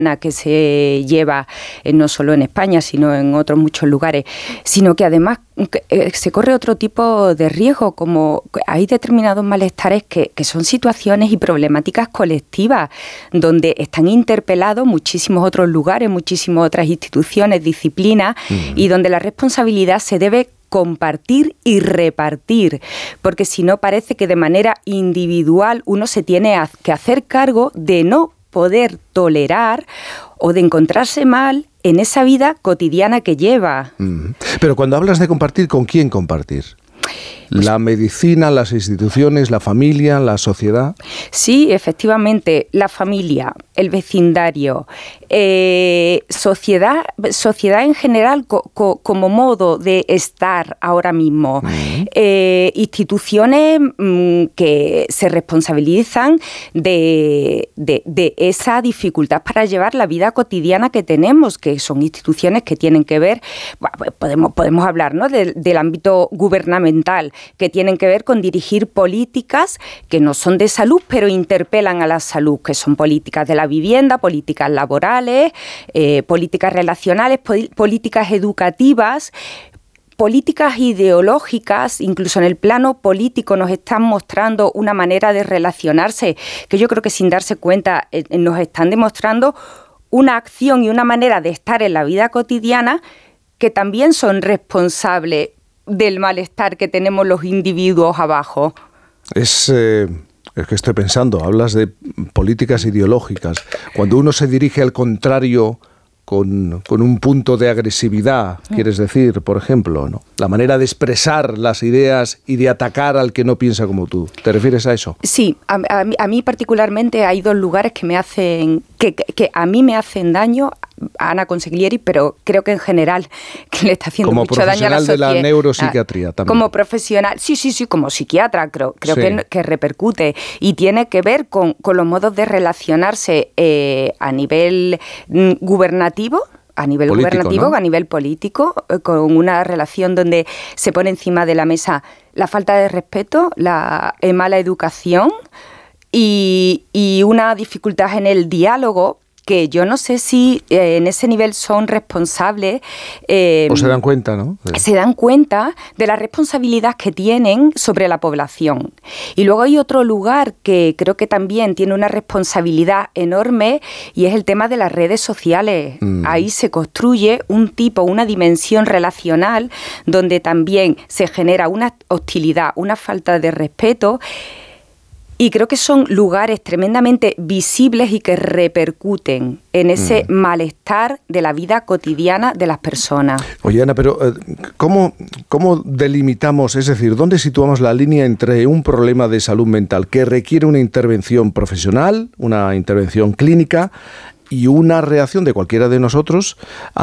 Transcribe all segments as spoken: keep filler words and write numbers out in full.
que se lleva eh, no solo en España, sino en otros muchos lugares, sino que además eh, se corre otro tipo de riesgo, como hay determinados malestares que, que son situaciones y problemáticas colectivas, donde están interpelados muchísimos otros lugares, muchísimas otras instituciones, disciplinas, uh-huh. y donde la responsabilidad se debe compartir y repartir, porque si no parece que de manera individual uno se tiene que hacer cargo de no poder tolerar o de encontrarse mal en esa vida cotidiana que lleva. Mm. Pero cuando hablas de compartir, ¿con quién compartir? Pues, ¿la medicina, las instituciones, la familia, la sociedad? Sí, efectivamente, la familia, el vecindario, eh, sociedad, sociedad en general co, co, como modo de estar ahora mismo, mm. eh, instituciones mm, que se responsabilizan de, de, de esa dificultad para llevar la vida cotidiana que tenemos, que son instituciones que tienen que ver, bueno, podemos, podemos hablar, ¿no?, de, del ámbito gubernamental, que tienen que ver con dirigir políticas que no son de salud, pero interpelan a la salud, que son políticas de la vivienda, políticas laborales, eh, políticas relacionales, po- políticas educativas, políticas ideológicas. Incluso en el plano político nos están mostrando una manera de relacionarse que yo creo que sin darse cuenta eh, nos están demostrando una acción y una manera de estar en la vida cotidiana que también son responsables del malestar que tenemos los individuos abajo. Es, eh, es que estoy pensando, hablas de políticas ideológicas. Cuando uno se dirige al contrario con, con un punto de agresividad, quieres decir, por ejemplo, ¿no?, la manera de expresar las ideas y de atacar al que no piensa como tú. ¿Te refieres a eso? Sí, a, a, a mí particularmente hay dos lugares que me hacen, que, que, que a mí me hacen daño. Ana Consiglieri, pero creo que en general que le está haciendo como mucho daño a la sociedad. Como profesional de la neuropsiquiatría también. Como profesional, sí, sí, sí, como psiquiatra, creo, creo sí. que, que repercute y tiene que ver con, con los modos de relacionarse eh, a nivel mm, gubernativo, a nivel político, gubernativo, ¿no?, a nivel político, eh, con una relación donde se pone encima de la mesa la falta de respeto, la eh, mala educación y, y una dificultad en el diálogo, que yo no sé si eh, en ese nivel son responsables. Eh, o se dan cuenta, ¿no? Sí. Se dan cuenta de la responsabilidad que tienen sobre la población. Y luego hay otro lugar que creo que también tiene una responsabilidad enorme y es el tema de las redes sociales. Mm. Ahí se construye un tipo, una dimensión relacional donde también se genera una hostilidad, una falta de respeto. Y creo que son lugares tremendamente visibles y que repercuten en ese mm. malestar de la vida cotidiana de las personas. Oye, Ana, pero ¿cómo, cómo delimitamos, es decir, dónde situamos la línea entre un problema de salud mental que requiere una intervención profesional, una intervención clínica, y una reacción de cualquiera de nosotros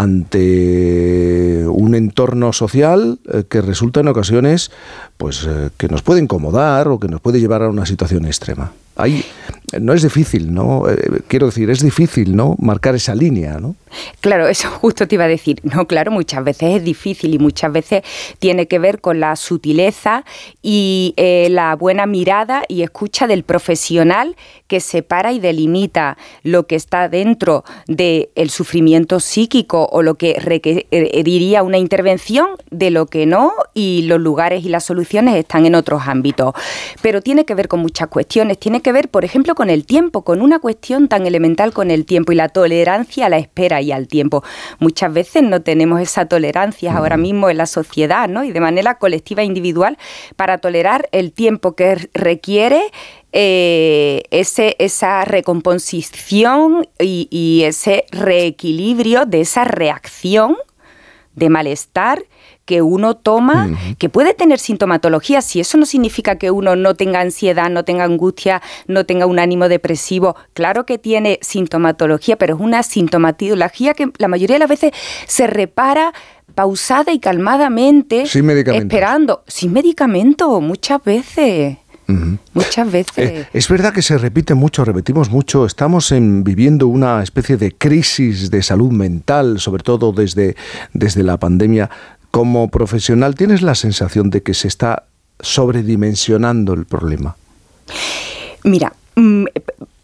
ante un entorno social eh, que resulta en ocasiones pues eh, que nos puede incomodar o que nos puede llevar a una situación extrema? Ahí no es difícil, ¿no? Eh, quiero decir, es difícil, ¿no?, marcar esa línea, ¿no? Claro, eso justo te iba a decir. No, claro, muchas veces es difícil y muchas veces tiene que ver con la sutileza y eh, la buena mirada y escucha del profesional que separa y delimita lo que está dentro del sufrimiento psíquico o lo que requeriría una intervención de lo que no, y los lugares y las soluciones están en otros ámbitos. Pero tiene que ver con muchas cuestiones. Tiene que ver, por ejemplo, con el tiempo, con una cuestión tan elemental con el tiempo y la tolerancia a la espera y al tiempo. Muchas veces no tenemos esa tolerancia ahora mismo en la sociedad, ¿no?, y de manera colectiva e individual para tolerar el tiempo que requiere eh, ese, esa recomposición y, y ese reequilibrio de esa reacción de malestar que uno toma, uh-huh. que puede tener sintomatología. Si eso no significa que uno no tenga ansiedad, no tenga angustia, no tenga un ánimo depresivo, claro que tiene sintomatología, pero es una sintomatología que la mayoría de las veces se repara pausada y calmadamente, sin medicamentos. Esperando, sin medicamento, muchas veces. Uh-huh. Muchas veces. Eh, es verdad que se repite mucho, repetimos mucho, estamos en, viviendo una especie de crisis de salud mental, sobre todo desde, desde la pandemia. Como profesional, ¿tienes la sensación de que se está sobredimensionando el problema? Mira,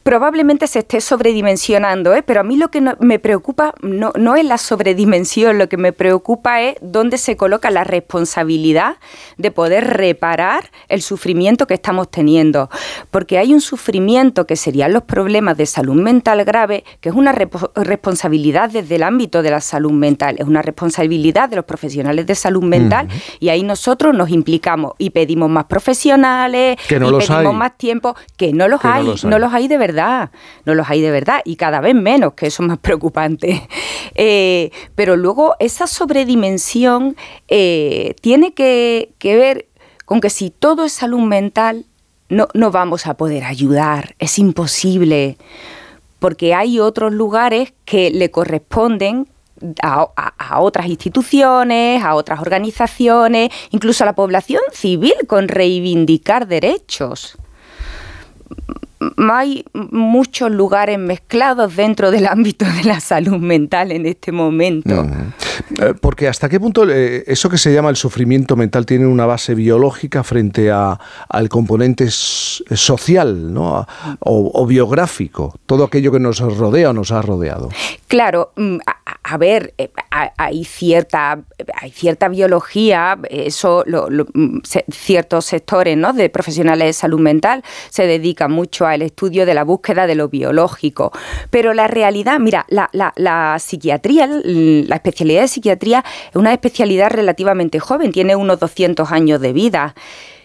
Probablemente se esté sobredimensionando, ¿eh? Pero a mí lo que no, me preocupa no, no es la sobredimensión, lo que me preocupa es dónde se coloca la responsabilidad de poder reparar el sufrimiento que estamos teniendo. Porque hay un sufrimiento que serían los problemas de salud mental grave, que es una repo- responsabilidad desde el ámbito de la salud mental, es una responsabilidad de los profesionales de salud mental, uh-huh. y ahí nosotros nos implicamos y pedimos más profesionales, que no y los pedimos hay. más tiempo, que no los que hay, no los hay, no los hay de verdad. No los hay de verdad y cada vez menos, que eso es más preocupante. Eh, pero luego esa sobredimensión eh, tiene que, que ver con que si todo es salud mental, no, no vamos a poder ayudar, es imposible, porque hay otros lugares que le corresponden A, a, a otras instituciones, a otras organizaciones, incluso a la población civil, con reivindicar derechos. Hay muchos lugares mezclados dentro del ámbito de la salud mental en este momento. Uh-huh. Porque hasta qué punto eh, eso que se llama el sufrimiento mental tiene una base biológica frente a, al componente social, ¿no? A, o, o biográfico, todo aquello que nos rodea o nos ha rodeado. Claro, a, a ver, hay cierta, hay cierta biología, eso lo, lo, ciertos sectores, ¿no?, de profesionales de salud mental se dedican mucho al estudio de la búsqueda de lo biológico. Pero la realidad, mira, la, la, la psiquiatría, la especialidad de psiquiatría es una especialidad relativamente joven, tiene unos doscientos años de vida.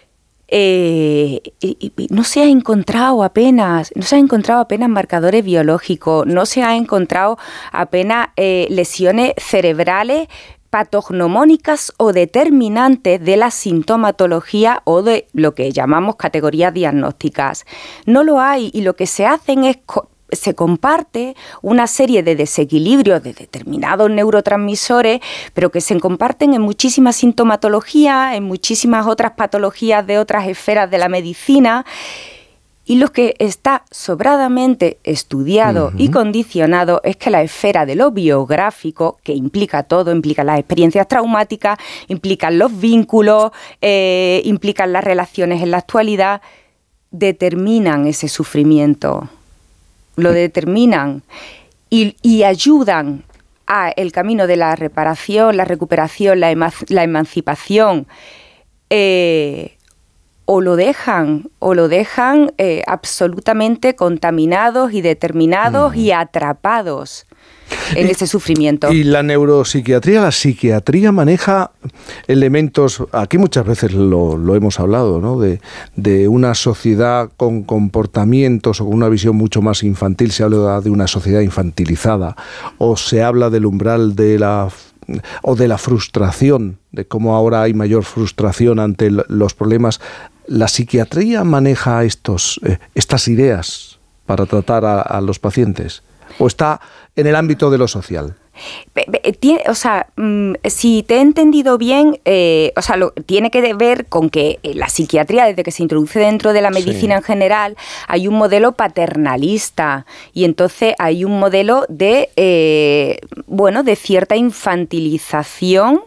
Eh, y, y no se ha encontrado apenas, no se ha encontrado apenas marcadores biológicos, no se ha encontrado apenas eh, lesiones cerebrales patognomónicas o determinantes de la sintomatología o de lo que llamamos categorías diagnósticas. No lo hay, y lo que se hacen es co- se comparte una serie de desequilibrios de determinados neurotransmisores, pero que se comparten en muchísimas sintomatologías, en muchísimas otras patologías de otras esferas de la medicina. Y lo que está sobradamente estudiado uh-huh. y condicionado es que la esfera de lo biográfico, que implica todo, implica las experiencias traumáticas, implica los vínculos, eh, implica las relaciones en la actualidad, determinan ese sufrimiento. Lo determinan y, y ayudan a el camino de la reparación, la recuperación, la, ema- la emancipación, eh, o lo dejan, o lo dejan eh, absolutamente contaminados y determinados mm. y atrapados en y, ese sufrimiento. Y la neuropsiquiatría, la psiquiatría maneja elementos, aquí muchas veces lo, lo hemos hablado, ¿no?, de, de una sociedad con comportamientos o con una visión mucho más infantil, se habla de una sociedad infantilizada, o se habla del umbral de la o de la frustración, de cómo ahora hay mayor frustración ante los problemas. ¿La psiquiatría maneja estos, eh, estas ideas para tratar a, a los pacientes? ¿O está en el ámbito de lo social? Tiene, o sea, si te he entendido bien, eh, o sea, lo, tiene que ver con que la psiquiatría, desde que se introduce dentro de la medicina sí. en general, hay un modelo paternalista y entonces hay un modelo de, eh, bueno, de cierta infantilización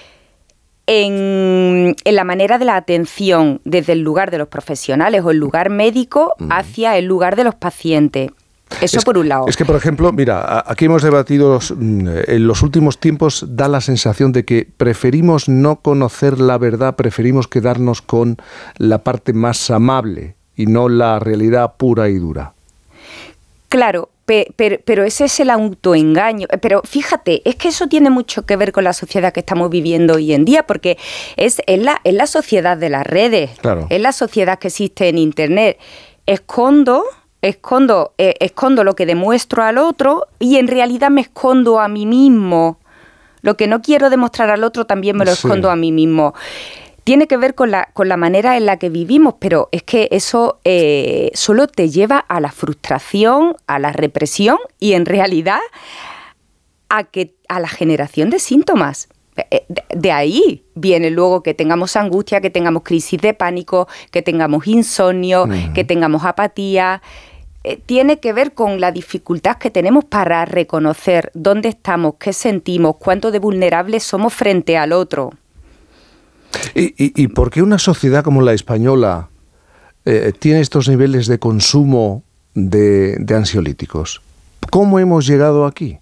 En, en la manera de la atención desde el lugar de los profesionales o el lugar médico mm. hacia el lugar de los pacientes. Eso es, por un lado. Es que, por ejemplo, mira, aquí hemos debatido, en los últimos tiempos da la sensación de que preferimos no conocer la verdad, preferimos quedarnos con la parte más amable y no la realidad pura y dura. Claro, pe, pero, pero ese es el autoengaño. Pero fíjate, es que eso tiene mucho que ver con la sociedad que estamos viviendo hoy en día, porque es, es, la, es la sociedad de las redes, claro. es la sociedad que existe en Internet. Escondo... Escondo, eh, escondo lo que demuestro al otro y en realidad me escondo a mí mismo. Lo que no quiero demostrar al otro también me lo sí. escondo a mí mismo. Tiene que ver con la, con la manera en la que vivimos, pero es que eso eh, solo te lleva a la frustración, a la represión y en realidad a, que, a la generación de síntomas. De ahí viene luego que tengamos angustia, que tengamos crisis de pánico, que tengamos insomnio, uh-huh. que tengamos apatía. Eh, tiene que ver con la dificultad que tenemos para reconocer dónde estamos, qué sentimos, cuánto de vulnerables somos frente al otro. ¿Y, y, y por qué una sociedad como la española eh, tiene estos niveles de consumo de, de ansiolíticos. ¿Cómo hemos llegado aquí?